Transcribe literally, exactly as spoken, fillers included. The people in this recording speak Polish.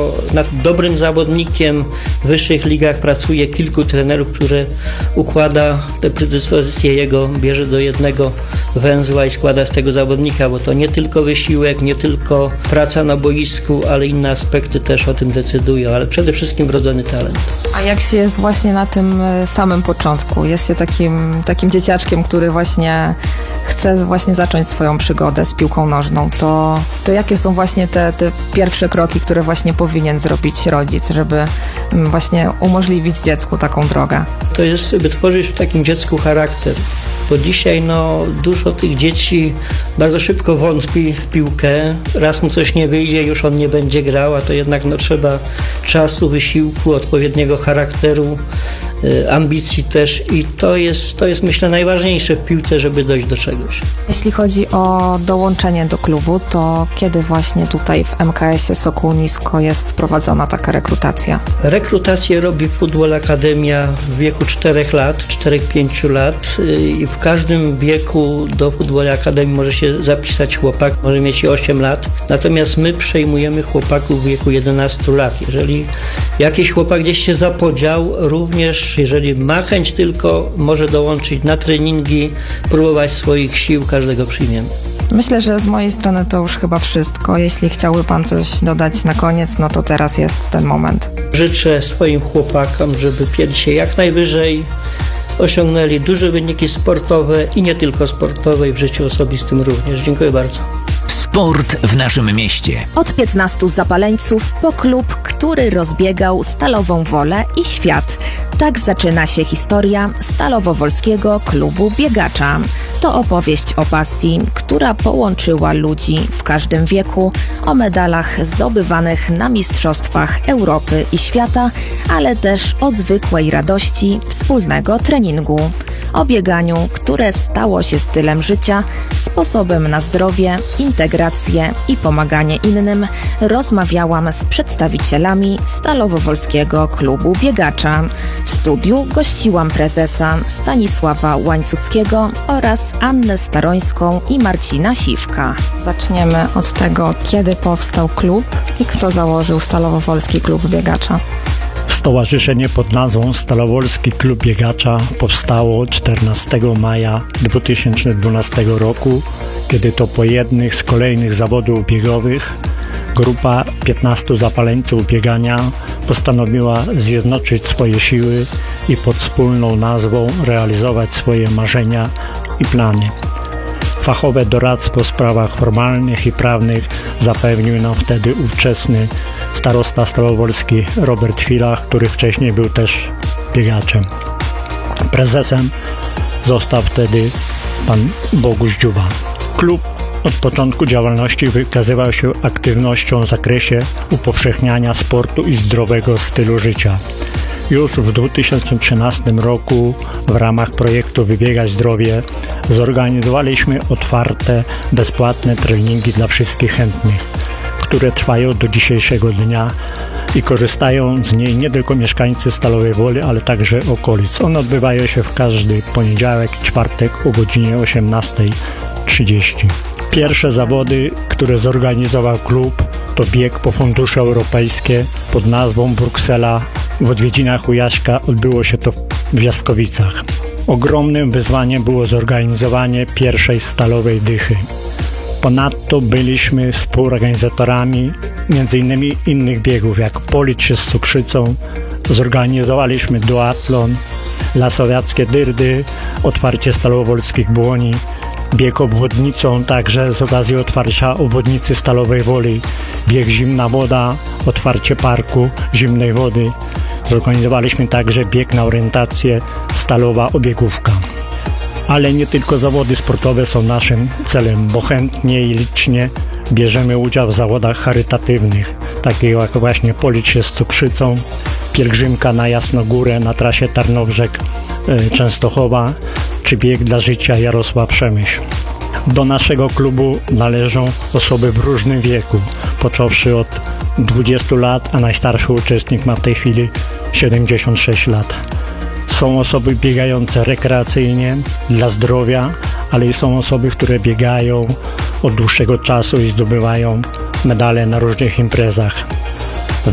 bo nad dobrym zawodnikiem w wyższych ligach pracuje kilku trenerów, które układa te predyspozycje jego, bierze do jednego węzła i składa z tego zawodnika, bo to nie tylko wysiłek, nie tylko praca na boisku, ale inne aspekty też o tym decydują, ale przede wszystkim wrodzony talent. A jak się jest właśnie na tym samym początku? Jest się takim, takim dzieciaczkiem, który właśnie chce właśnie zacząć swoją przygodę z piłką nożną, to, to jakie są właśnie te, te pierwsze kroki, które właśnie powinien zrobić rodzic, żeby właśnie umożliwić dziecku taką drogę? To jest, żeby tworzyć w takim dziecku charakter, bo dzisiaj no, dużo tych dzieci bardzo szybko wątpi w piłkę, raz mu coś nie wyjdzie, już on nie będzie grał, a to jednak no, trzeba czasu, wysiłku, odpowiedniego charakteru, y, ambicji też i to jest, to jest myślę najważniejsze w piłce, żeby dojść do czegoś. Jeśli chodzi o dołączenie do klubu, to kiedy właśnie tutaj w M K S-ie Sokół Nisko jest prowadzona taka rekrutacja? Rekrutację robi Football Akademia w wieku czterech lat, czterech pięciu lat i w każdym wieku do Football Akademii może się zapisać chłopak, może mieć osiem lat, natomiast my przejmujemy chłopaków w wieku jedenastu lat. Jeżeli jakiś chłopak gdzieś się zapodział, również jeżeli ma chęć tylko, może dołączyć na treningi, próbować swoich sił, każdego przyjmiemy. Myślę, że z mojej strony to już chyba wszystko. Jeśli chciałby Pan coś dodać na koniec, no to teraz jest ten moment. Życzę swoim chłopakom, żeby pieli się jak najwyżej, osiągnęli duże wyniki sportowe i nie tylko sportowe, i w życiu osobistym również. Dziękuję bardzo. Sport w naszym mieście. Od piętnastu zapaleńców po klub, który rozbiegał Stalową Wolę i świat. Tak zaczyna się historia Stalowo-Wolskiego Klubu Biegacza. To opowieść o pasji, która połączyła ludzi w każdym wieku, o medalach zdobywanych na mistrzostwach Europy i świata, ale też o zwykłej radości wspólnego treningu. O bieganiu, które stało się stylem życia, sposobem na zdrowie, integrację i pomaganie innym, rozmawiałam z przedstawicielami Stalowo-Wolskiego Klubu Biegacza. W studiu gościłam prezesa Stanisława Łańcuckiego oraz Annę Starońską i Marcina Siwka. Zaczniemy od tego, kiedy powstał klub i kto założył Stalowo-Wolski Klub Biegacza. Stowarzyszenie pod nazwą Stalowolski Klub Biegacza powstało czternastego maja dwa tysiące dwunastego roku, kiedy to po jednych z kolejnych zawodów biegowych grupa piętnastu zapaleńców biegania postanowiła zjednoczyć swoje siły i pod wspólną nazwą realizować swoje marzenia i plany. Fachowe doradztwo w sprawach formalnych i prawnych zapewnił nam wtedy ówczesny starosta Stalowo-Wolski Robert Chwila, który wcześniej był też biegaczem. Prezesem został wtedy pan Boguś Dziuba. Klub od początku działalności wykazywał się aktywnością w zakresie upowszechniania sportu i zdrowego stylu życia. Już w dwa tysiące trzynastym roku w ramach projektu Wybiegaj Zdrowie zorganizowaliśmy otwarte, bezpłatne treningi dla wszystkich chętnych, które trwają do dzisiejszego dnia i korzystają z niej nie tylko mieszkańcy Stalowej Woli, ale także okolic. One odbywają się w każdy poniedziałek i czwartek o godzinie osiemnastej trzydzieści. Pierwsze zawody, które zorganizował klub, to bieg po fundusze europejskie pod nazwą Bruksela w odwiedzinach u Jaśka. Odbyło się to w Jaskowicach. Ogromnym wyzwaniem było zorganizowanie pierwszej stalowej dychy. Ponadto byliśmy współorganizatorami m.in. innych biegów, jak policz się z cukrzycą, zorganizowaliśmy duatlon, lasowiackie dyrdy, otwarcie Stalowo-Wolskich Błoni, bieg obwodnicą, także z okazji otwarcia obwodnicy Stalowej Woli, bieg Zimna Woda, otwarcie parku Zimnej Wody. Zorganizowaliśmy także bieg na orientację Stalowa Obiegówka. Ale nie tylko zawody sportowe są naszym celem, bo chętnie i licznie bierzemy udział w zawodach charytatywnych, takich jak właśnie policz się z cukrzycą, pielgrzymka na Jasnogórę na trasie Tarnobrzeg-Częstochowa czy bieg dla życia Jarosław-Przemyśl. Do naszego klubu należą osoby w różnym wieku, począwszy od dwudziestu lat, a najstarszy uczestnik ma w tej chwili siedemdziesiąt sześć lat. Są osoby biegające rekreacyjnie, dla zdrowia, ale i są osoby, które biegają od dłuższego czasu i zdobywają medale na różnych imprezach.